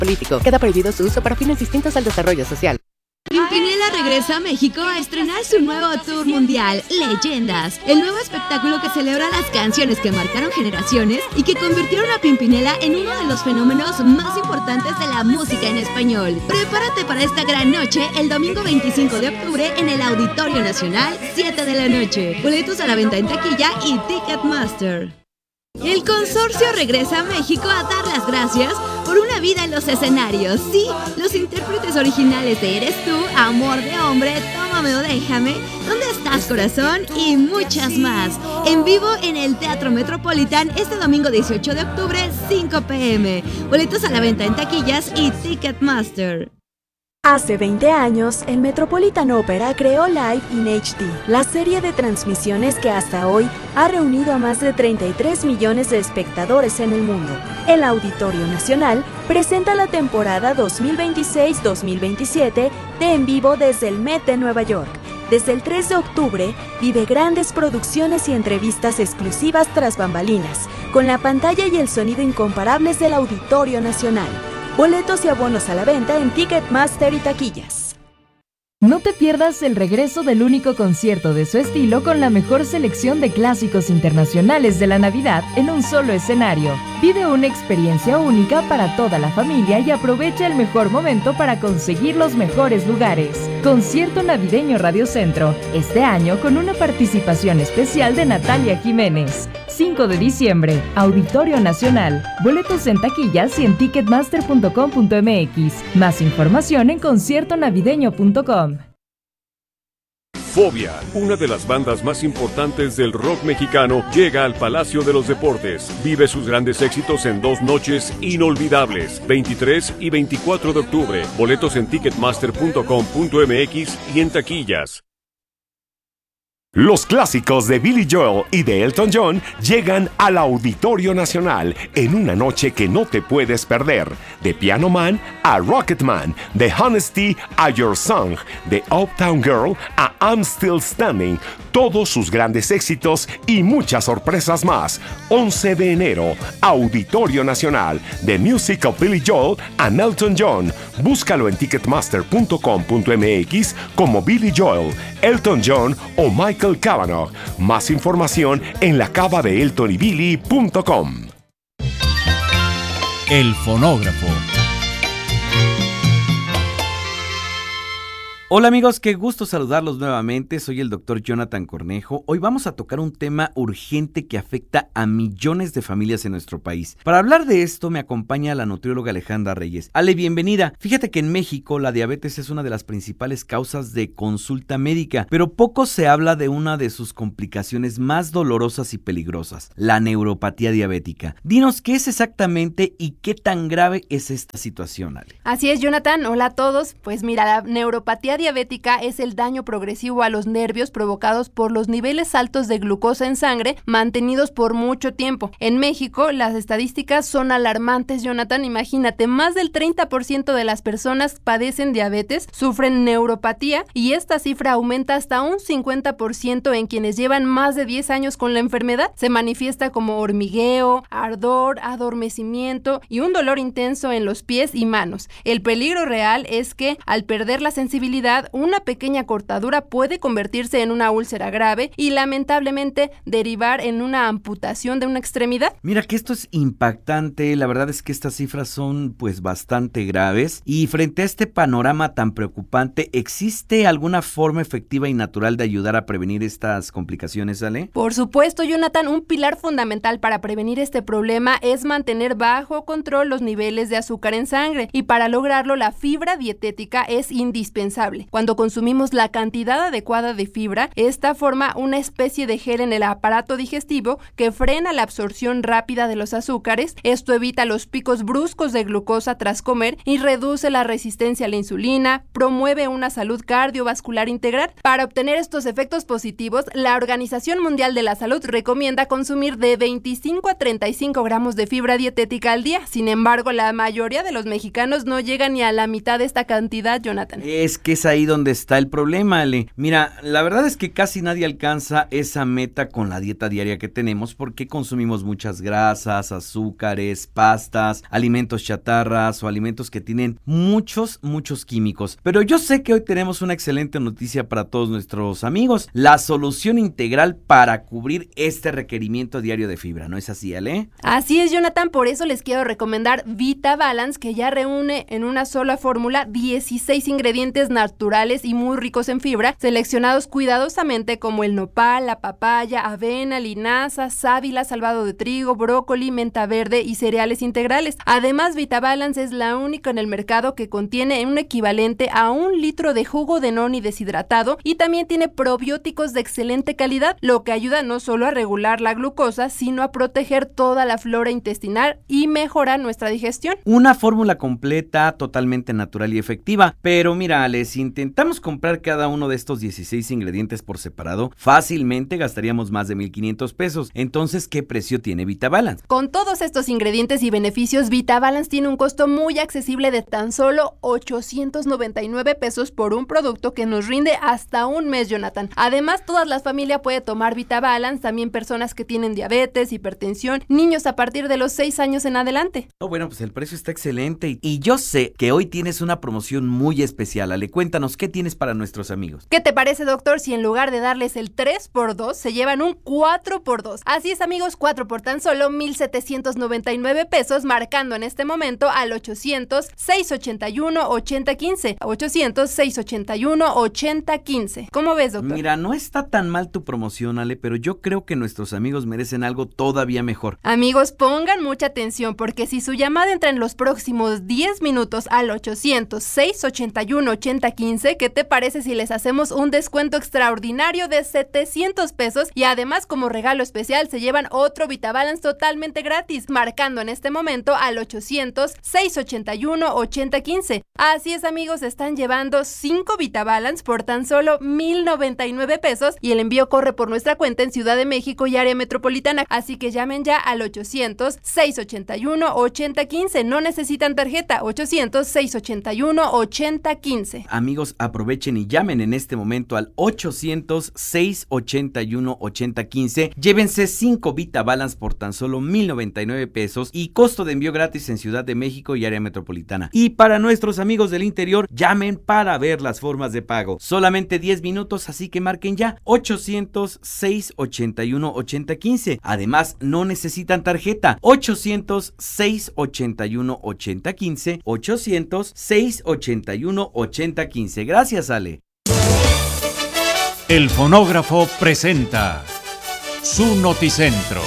político. Queda prohibido su uso para fines distintos al desarrollo social. Pimpinela regresa a México a estrenar su nuevo tour mundial, Leyendas, el nuevo espectáculo que celebra las canciones que marcaron generaciones y que convirtieron a Pimpinela en uno de los fenómenos más importantes de la música en español. Prepárate para esta gran noche el domingo 25 de octubre en el Auditorio Nacional, 7 de la noche. Boletos a la venta en taquilla y Ticketmaster. El consorcio regresa a México a dar las gracias por una vida en los escenarios. Sí, los intérpretes originales de Eres Tú, Amor de Hombre, Tómame o Déjame, ¿Dónde estás, corazón? Y muchas más. En vivo en el Teatro Metropolitan este domingo 18 de octubre, 5 p.m. Boletos a la venta en taquillas y Ticketmaster. Hace 20 años, el Metropolitan Opera creó Live in HD, la serie de transmisiones que hasta hoy ha reunido a más de 33 millones de espectadores en el mundo. El Auditorio Nacional presenta la temporada 2026-2027 de En Vivo desde el Met de Nueva York. Desde el 3 de octubre, vive grandes producciones y entrevistas exclusivas tras bambalinas, con la pantalla y el sonido incomparables del Auditorio Nacional. Boletos y abonos a la venta en Ticketmaster y taquillas. No te pierdas el regreso del único concierto de su estilo con la mejor selección de clásicos internacionales de la Navidad en un solo escenario. Vive una experiencia única para toda la familia y aprovecha el mejor momento para conseguir los mejores lugares. Concierto Navideño Radio Centro, este año con una participación especial de Natalia Jiménez. 5 de diciembre, Auditorio Nacional. Boletos en taquillas y en ticketmaster.com.mx. Más información en conciertonavideño.com. Fobia, una de las bandas más importantes del rock mexicano, llega al Palacio de los Deportes. Vive sus grandes éxitos en 2 noches inolvidables, 23 y 24 de octubre. Boletos en ticketmaster.com.mx y en taquillas. Los clásicos de Billy Joel y de Elton John llegan al Auditorio Nacional en una noche que no te puedes perder. De Piano Man a Rocket Man, de Honesty a Your Song, de Uptown Girl a I'm Still Standing, todos sus grandes éxitos y muchas sorpresas más. 11 de enero, Auditorio Nacional, The Music of Billy Joel and Elton John. Búscalo en ticketmaster.com.mx como Billy Joel, Elton John o Michael Cavanaugh. Más información en lacavadeeltonybilly.com. El fonógrafo. Hola amigos, qué gusto saludarlos nuevamente. Soy el doctor Jonathan Cornejo. Hoy vamos a tocar un tema urgente que afecta a millones de familias en nuestro país. Para hablar de esto me acompaña la nutrióloga Alejandra Reyes. Ale, bienvenida. Fíjate que en México la diabetes es una de las principales causas de consulta médica, pero poco se habla de una de sus complicaciones más dolorosas y peligrosas, la neuropatía diabética. Dinos qué es exactamente y qué tan grave es esta situación, Ale. Así es, Jonathan. Hola a todos. Pues mira, la neuropatía diabética es el daño progresivo a los nervios provocados por los niveles altos de glucosa en sangre mantenidos por mucho tiempo. En México, las estadísticas son alarmantes, Jonathan. Imagínate, más del 30% de las personas padecen diabetes, sufren neuropatía y esta cifra aumenta hasta un 50% en quienes llevan más de 10 años con la enfermedad. Se manifiesta como hormigueo, ardor, adormecimiento y un dolor intenso en los pies y manos. El peligro real es que al perder la sensibilidad, una pequeña cortadura puede convertirse en una úlcera grave y lamentablemente derivar en una amputación de una extremidad. Mira que esto es impactante, la verdad es que estas cifras son pues bastante graves y frente a este panorama tan preocupante, ¿existe alguna forma efectiva y natural de ayudar a prevenir estas complicaciones, Ale? Por supuesto, Jonathan, un pilar fundamental para prevenir este problema es mantener bajo control los niveles de azúcar en sangre y para lograrlo la fibra dietética es indispensable. Cuando consumimos la cantidad adecuada de fibra, esta forma una especie de gel en el aparato digestivo que frena la absorción rápida de los azúcares. Esto evita los picos bruscos de glucosa tras comer y reduce la resistencia a la insulina, promueve una salud cardiovascular integral. Para obtener estos efectos positivos, la Organización Mundial de la Salud recomienda consumir de 25 a 35 gramos de fibra dietética al día. Sin embargo, la mayoría de los mexicanos no llegan ni a la mitad de esta cantidad, Jonathan. Es que es ahí donde está el problema, Ale. Mira, la verdad es que casi nadie alcanza esa meta con la dieta diaria que tenemos porque consumimos muchas grasas, azúcares, pastas, alimentos chatarras o alimentos que tienen muchos químicos. Pero yo sé que hoy tenemos una excelente noticia para todos nuestros amigos, la solución integral para cubrir este requerimiento diario de fibra, ¿no es así, Ale? Así es, Jonathan, por eso les quiero recomendar VitaBalance, que ya reúne en una sola fórmula 16 ingredientes naturales y muy ricos en fibra, seleccionados cuidadosamente como el nopal, la papaya, avena, linaza, sábila, salvado de trigo, brócoli, menta verde y cereales integrales. Además, VitaBalance es la única en el mercado que contiene un equivalente a 1 litro de jugo de noni deshidratado y también tiene probióticos de excelente calidad, lo que ayuda no solo a regular la glucosa, sino a proteger toda la flora intestinal y mejorar nuestra digestión. Una fórmula completa, totalmente natural y efectiva. Pero mira, Ale, si intentamos comprar cada uno de estos 16 ingredientes por separado, fácilmente gastaríamos más de 1,500 pesos. Entonces, ¿qué precio tiene VitaBalance? Con todos estos ingredientes y beneficios, VitaBalance tiene un costo muy accesible de tan solo 899 pesos por un producto que nos rinde hasta un mes, Jonathan. Además, toda la familia puede tomar VitaBalance, también personas que tienen diabetes, hipertensión, niños a partir de los 6 años en adelante. Oh, bueno, pues el precio está excelente y yo sé que hoy tienes una promoción muy especial. Ale, cuéntanos, ¿qué tienes para nuestros amigos? ¿Qué te parece, doctor, si en lugar de darles el 3x2, se llevan un 4x2? Así es, amigos, 4 por tan solo 1,799 pesos, marcando en este momento al 800-681-8015. 800-681-8015. ¿Cómo ves, doctor? Mira, no está tan mal tu promoción, Ale, pero yo creo que nuestros amigos merecen algo todavía mejor. Amigos, pongan mucha atención porque si su llamada entra en los próximos 10 minutos al 800-681-8015, ¿qué te parece si les hacemos un descuento extraordinario de 700 pesos? Y además, como regalo especial, se llevan otro VitaBalance totalmente gratis, marcando en este momento al 800-681-8015. Así es, amigos, están llevando 5 VitaBalance por tan solo 1,099 pesos y el envío corre por nuestra cuenta en Ciudad de México y área metropolitana, así que llamen ya al 800-681-8015. No necesitan tarjeta. 800-681-8015. Amigos, aprovechen y llamen en este momento al 800-681-8015. Llévense 5 VitaBalance por tan solo 1,099 pesos y costo de envío gratis en Ciudad de México y área metropolitana. Y para nuestros amigos del interior, llamen para ver las formas de pago. Solamente 10 minutos, así que marquen ya 800-681-8015. Además, no necesitan tarjeta. 800-681-8015. 800-681-8015. Gracias, Ale. El fonógrafo presenta su noticentro.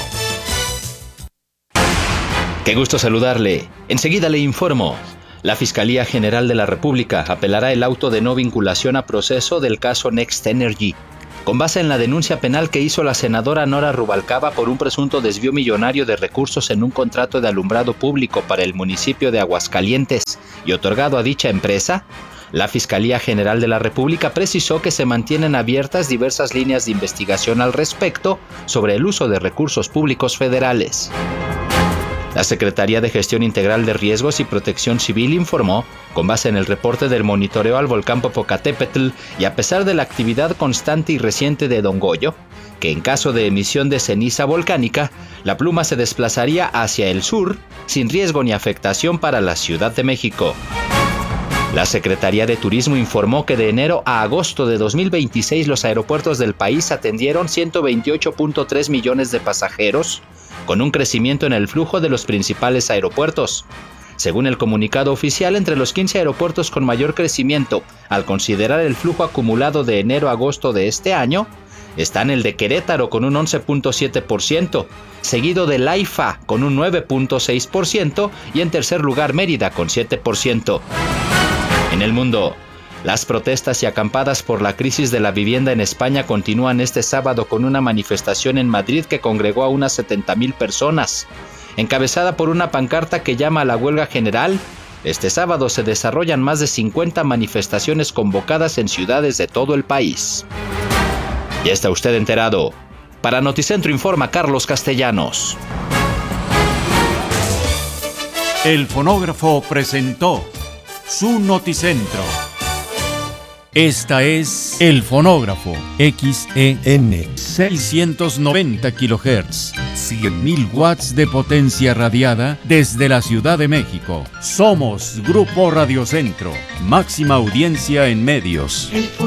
Qué gusto saludarle. Enseguida le informo. La Fiscalía General de la República apelará el auto de no vinculación a proceso del caso Next Energy, con base en la denuncia penal que hizo la senadora Nora Rubalcaba por un presunto desvío millonario de recursos en un contrato de alumbrado público para el municipio de Aguascalientes y otorgado a dicha empresa. La Fiscalía General de la República precisó que se mantienen abiertas diversas líneas de investigación al respecto sobre el uso de recursos públicos federales. La Secretaría de Gestión Integral de Riesgos y Protección Civil informó, con base en el reporte del monitoreo al volcán Popocatépetl y a pesar de la actividad constante y reciente de Don Goyo, que en caso de emisión de ceniza volcánica, la pluma se desplazaría hacia el sur sin riesgo ni afectación para la Ciudad de México. La Secretaría de Turismo informó que de enero a agosto de 2026 los aeropuertos del país atendieron 128.3 millones de pasajeros, con un crecimiento en el flujo de los principales aeropuertos. Según el comunicado oficial, entre los 15 aeropuertos con mayor crecimiento, al considerar el flujo acumulado de enero a agosto de este año, están el de Querétaro con un 11.7%, seguido del AIFA con un 9.6% y en tercer lugar Mérida con 7%. En el mundo, las protestas y acampadas por la crisis de la vivienda en España continúan este sábado con una manifestación en Madrid que congregó a unas 70,000 personas. Encabezada por una pancarta que llama a la huelga general, este sábado se desarrollan más de 50 manifestaciones convocadas en ciudades de todo el país. Ya está usted enterado. Para Noticentro informa Carlos Castellanos. El fonógrafo presentó su noticentro. Esta es El Fonógrafo, XEN, 690 kHz, 100.000 watts de potencia radiada desde la Ciudad de México. Somos Grupo Radio Centro, máxima audiencia en medios.